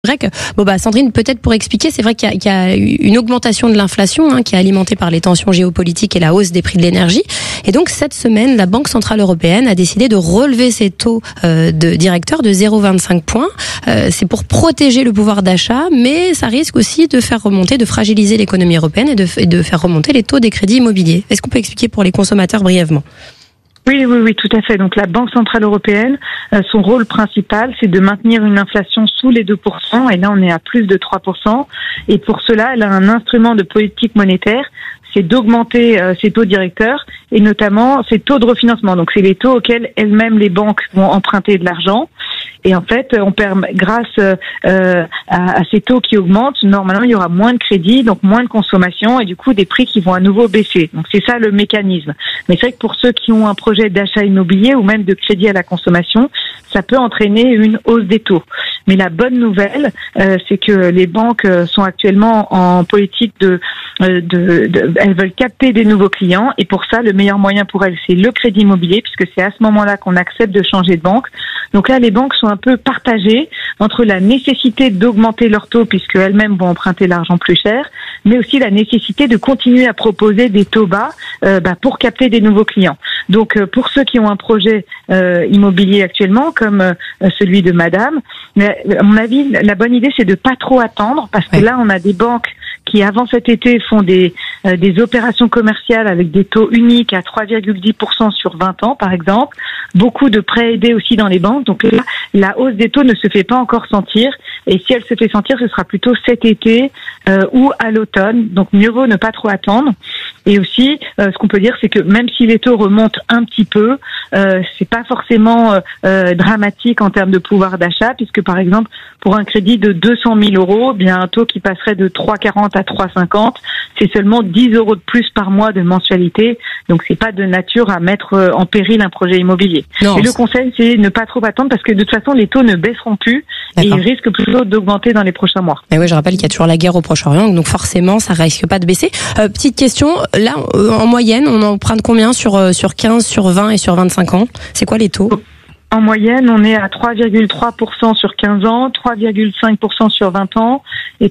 C'est vrai que, Sandrine, peut-être pour expliquer, c'est vrai qu'il y a une augmentation de l'inflation qui est alimentée par les tensions géopolitiques et la hausse des prix de l'énergie. Et donc, cette semaine, la Banque Centrale Européenne a décidé de relever ses taux de directeur de 0,25 points. C'est pour protéger le pouvoir d'achat, mais ça risque aussi de fragiliser l'économie européenne et de faire remonter les taux des crédits immobiliers. Est-ce qu'on peut expliquer pour les consommateurs brièvement ? Oui, tout à fait. Donc la Banque Centrale Européenne, son rôle principal, c'est de maintenir une inflation sous les 2%, et là on est à plus de 3%, et pour cela, elle a un instrument de politique monétaire, c'est d'augmenter ses taux directeurs, et notamment ses taux de refinancement. Donc c'est les taux auxquels elles-mêmes les banques vont emprunter de l'argent. Et en fait, grâce à ces taux qui augmentent, normalement, il y aura moins de crédit, donc moins de consommation, et du coup, des prix qui vont à nouveau baisser. Donc, c'est ça le mécanisme. Mais c'est vrai que pour ceux qui ont un projet d'achat immobilier ou même de crédit à la consommation, ça peut entraîner une hausse des taux. Mais la bonne nouvelle, c'est que les banques sont actuellement en politique elles veulent capter des nouveaux clients, et pour ça, le meilleur moyen pour elles, c'est le crédit immobilier, puisque c'est à ce moment-là qu'on accepte de changer de banque. Donc là, les banques sont un peu partagées entre la nécessité d'augmenter leurs taux, puisque elles-mêmes vont emprunter l'argent plus cher, mais aussi la nécessité de continuer à proposer des taux bas pour capter des nouveaux clients. Donc pour ceux qui ont un projet immobilier actuellement, comme celui de Madame, à mon avis, la bonne idée, c'est de pas trop attendre, parce que là, on a des banques qui, avant cet été, font des opérations commerciales avec des taux uniques à 3,10% sur 20 ans, par exemple. Beaucoup de prêts aidés aussi dans les banques. Donc là, la hausse des taux ne se fait pas encore sentir. Et si elle se fait sentir, ce sera plutôt cet été ou à l'automne. Donc mieux vaut ne pas trop attendre. Et aussi, ce qu'on peut dire, c'est que même si les taux remontent un petit peu, c'est pas forcément dramatique en termes de pouvoir d'achat, puisque par exemple, pour un crédit de 200 000 euros, bien un taux qui passerait de 3,40 à 3,50, c'est seulement 10 euros de plus par mois de mensualité. Donc c'est pas de nature à mettre en péril un projet immobilier. Non, et le conseil, c'est ne pas trop attendre, parce que de toute façon, les taux ne baisseront plus. D'accord. Et ils risquent plutôt d'augmenter dans les prochains mois. Et oui, je rappelle qu'il y a toujours la guerre au Proche-Orient, donc forcément, ça risque pas de baisser. Petite question, là, en moyenne, on emprunte combien sur 15, sur 20 et sur 25 ans ? C'est quoi les taux ? En moyenne, on est à 3,3% sur 15 ans, 3,5% sur 20 ans et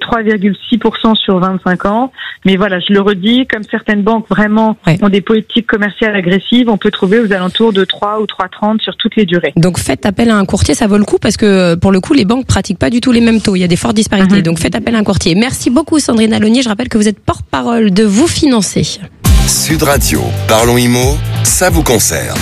3,6% sur 25 ans. Mais voilà, je le redis, comme certaines banques vraiment ont des politiques commerciales agressives, on peut trouver aux alentours de 3 ou 3,30 sur toutes les durées. Donc faites appel à un courtier, ça vaut le coup, parce que pour le coup, les banques pratiquent pas du tout les mêmes taux. Il y a des fortes disparités. Donc faites appel à un courtier. Merci beaucoup, Sandrine Alonier. Je rappelle que vous êtes porte-parole de Vous Financer. Sud Radio, parlons IMO, ça vous concerne.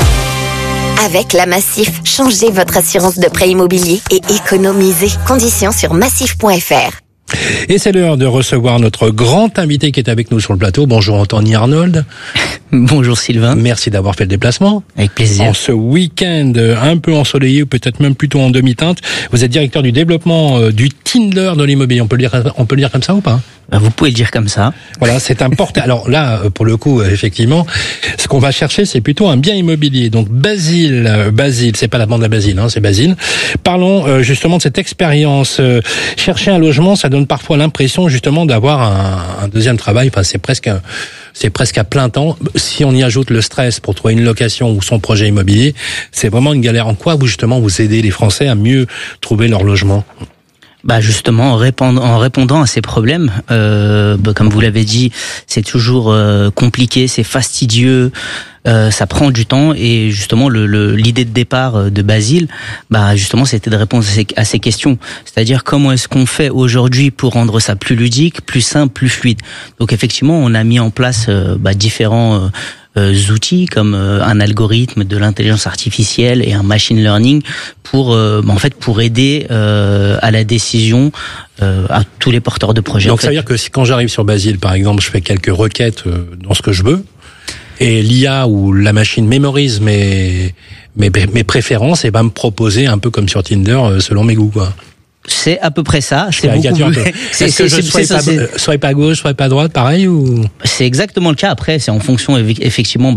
Avec la Massif, changez votre assurance de prêt immobilier et économisez. Conditions sur massif.fr. Et c'est l'heure de recevoir notre grand invité qui est avec nous sur le plateau. Bonjour Anthony Arnold. Bonjour Sylvain. Merci d'avoir fait le déplacement. Avec plaisir. En ce week-end un peu ensoleillé, ou peut-être même plutôt en demi-teinte, vous êtes directeur du développement du Tinder de l'immobilier. On peut le dire comme ça ou pas ? Vous pouvez le dire comme ça. Voilà, c'est important. Alors là, pour le coup, effectivement, ce qu'on va chercher, c'est plutôt un bien immobilier. Donc Basile, c'est pas la bande à Basile, c'est Basile. Parlons justement de cette expérience. Chercher un logement, ça donne parfois l'impression justement d'avoir un deuxième travail. Enfin, c'est presque à plein temps. Si on y ajoute le stress pour trouver une location ou son projet immobilier, c'est vraiment une galère. En quoi justement vous aidez les Français à mieux trouver leur logement ? Justement, en répondant à ces problèmes, comme vous l'avez dit, c'est toujours compliqué, c'est fastidieux, ça prend du temps, et justement l'idée de départ de Basile, justement, c'était de répondre à ces questions. C'est-à-dire, comment est-ce qu'on fait aujourd'hui pour rendre ça plus ludique, plus simple, plus fluide. Donc effectivement, on a mis en place différents outils comme un algorithme, de l'intelligence artificielle et un machine learning pour aider à la décision à tous les porteurs de projets. Donc ça veut dire que quand j'arrive sur Basile, par exemple, je fais quelques requêtes dans ce que je veux, et l'IA ou la machine mémorise mes préférences et va me proposer un peu comme sur Tinder selon mes goûts, quoi. C'est à peu près ça. C'est beaucoup plus. Est-ce que je swipe à gauche, swipe à droite, pareil ou? C'est exactement le cas. Après, c'est en fonction effectivement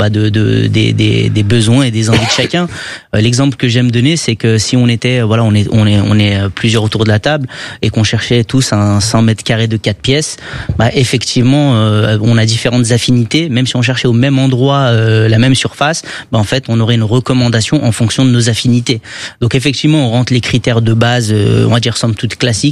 des besoins et des envies de chacun. L'exemple que j'aime donner, c'est que si on était, on est plusieurs autour de la table et qu'on cherchait tous un 100 mètres carrés de 4 pièces, effectivement, on a différentes affinités. Même si on cherchait au même endroit, la même surface, en fait, on aurait une recommandation en fonction de nos affinités. Donc effectivement, on rentre les critères de base, on va dire somme toute classique.